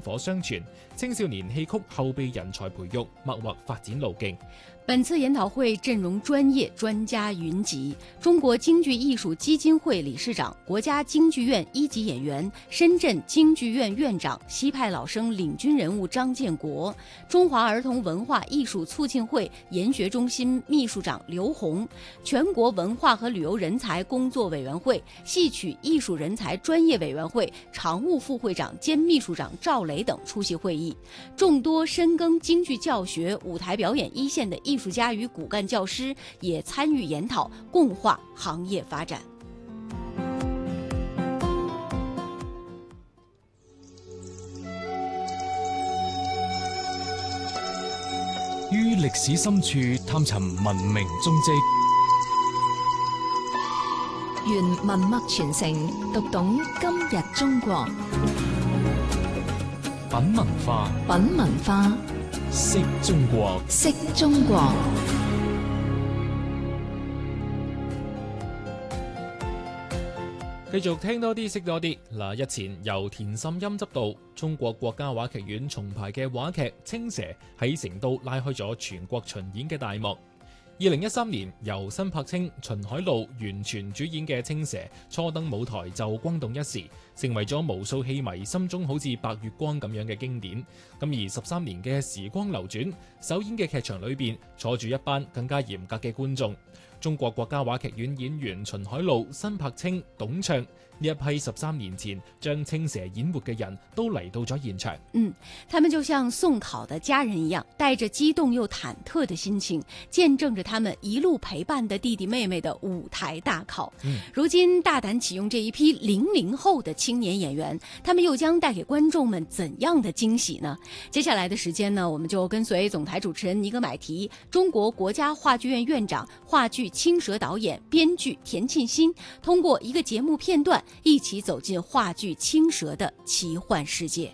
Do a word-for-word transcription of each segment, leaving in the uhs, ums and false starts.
火相傳，青少年戲曲後備人才培育脈劃發展路徑。 本次研討會陣容專業，專家雲集。中國京劇藝術基金會理事長、國家京劇院一級演員、深圳京劇院院長、西派老生領軍人物張建國，中華兒童文化藝術促進會研學中心秘書長劉洪，全國文化和旅遊人才工作委員會戲曲藝術人才專業委員會常務副會長兼秘書長趙磊等出席會議。眾多深耕京劇教學、舞台表演一線的藝術家與骨幹教師也參與研討，共話行業發展。 於歷史深處探尋文明蹤跡， 原文脈傳承，讀懂今日中國。 品文化， 品文化， 識中國， 識中國。 繼續聽多啲，識多啲。嗱，日前由田心音執導、中國國家話劇院重排嘅話劇《青蛇》喺成都拉開咗全國巡演嘅大幕。二零一三年由辛柏青、秦海璐完全主演嘅《青蛇》初登舞台就轟動一時，成為咗無數戲迷心中好似白月光咁樣嘅經典。咁而十三年嘅時光流轉，首演嘅劇場裏邊坐住一班更加嚴格嘅觀眾。中國國家話劇院演員秦海璐、辛柏青、董暢呢一批十三年前將青蛇演活嘅人都嚟到咗現場。 嗯，他們就像送考的家人一樣，帶着激動又忐忑的心情，見證着他們一路陪伴的弟弟妹妹的舞台大考。嗯，如今大膽啟用這一批零零後的青年演員，他們又將帶給觀眾們怎樣的驚喜呢？接下來的時間呢，我們就跟隨總台主持人尼格買提、中國國家話劇院院長、話劇青蛇導演、編劇田沁鑫，通過一個節目片段，一起走進話劇青蛇的奇幻世界。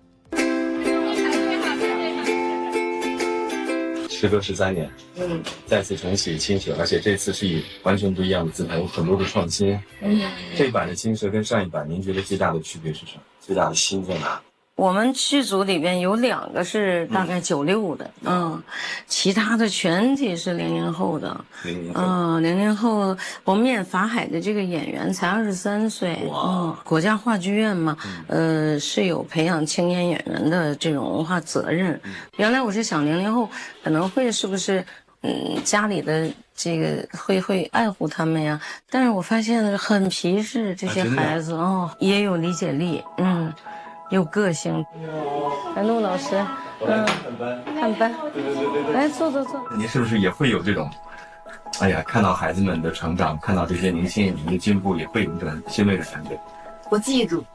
時隔十三年，嗯，再次重啟青蛇，而且這次是以完全不一樣的姿態，有很多的創新。嗯，這版的青蛇跟上一版，您覺得最大的區別是什麼？最大的新在哪？ 我們劇組裏邊有兩個是大概九六的，嗯，嗯其他的全體是零零後的，零零後，嗯，零零後。我們演法海的這個演員才二十三歲，嗯，國家話劇院嘛，嗯、呃，是有培養青年演員的這種文化責任。嗯、原來我是想零零後可能會是不是，嗯，家裡的這個會會愛護他們呀？但是我發現很皮實，這些孩子，啊、哦，也有理解力，嗯。有個性，來陸老師，嗯，看班，看班，對對對對，來坐坐坐。 您是不是也會有這種，哎呀，看到孩子們的成長，看到這些年輕演員的進步，也會有一種欣慰的感覺？ 我記住。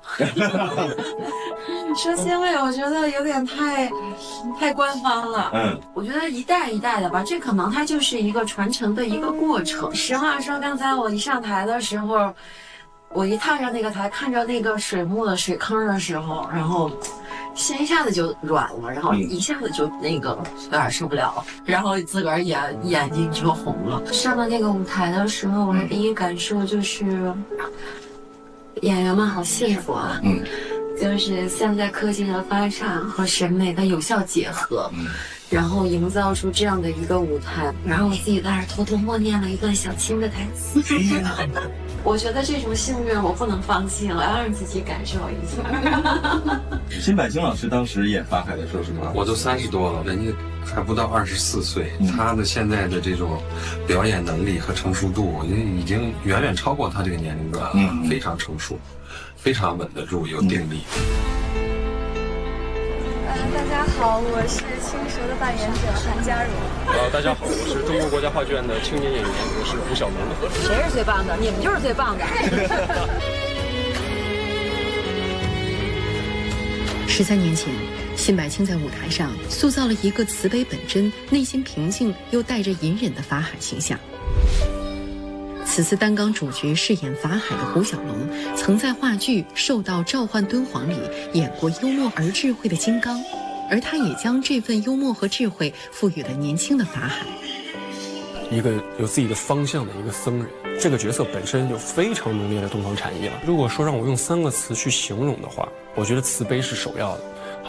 說欣慰，我覺得有點太，太官方了。嗯，我覺得一代一代的吧，這可能它就是一個傳承的一個過程。實話說，剛才我一上台的時候。我一踏上那個台，看着那個水幕的水坑的時候，然後心一下子就軟了，然後一下子就那個有點受不了，然後自個兒眼眼睛就紅了。上到那個舞台的時候，我的第一感受就是演員們好幸福啊，嗯，就是現在科技的發展和審美的有效結合，嗯，然後營造出這樣的一個舞台，然後我自己在那偷偷默念了一段小青的台詞。我覺得這種幸運我不能放棄，我要讓自己感受一下。 辛柏青老師當時演法海的時候是嗎？ 我都三十多了，人家還不到二十四歲，嗯、他的現在的這種表演能力和成熟度，我覺得已經遠遠超過他這個年齡段，嗯，非常成熟，非常穩得住，有定力。 呃、嗯，大家好，我是青蛇的扮演者韓嘉榮。 呃，大家好，我是中國國家話劇院的青年演員，我是胡小龍。 誰是最棒的？你們就是最棒的。 十三年前，辛柏青在舞台上塑造了一個慈悲本真、內心平靜又帶着隱忍的法海形象。此次擔綱主角飾演法海的胡小龍，曾在話劇《獸道召喚敦煌》裡演過幽默而智慧的金剛，而他也將這份幽默和智慧賦予了年輕的法海。 一個有自己的方向的一個僧人，這個角色本身就非常濃烈的東方禪意了。如果說讓我用三個詞去形容的話，我覺得慈悲是首要的。